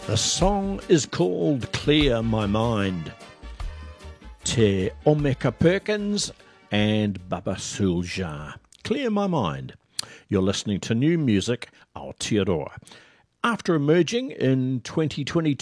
The song is called Clear My Mind. Te Omeka Perkins and Baba Sulja. Clear My Mind. You're listening to new music, Aotearoa. After emerging in 2022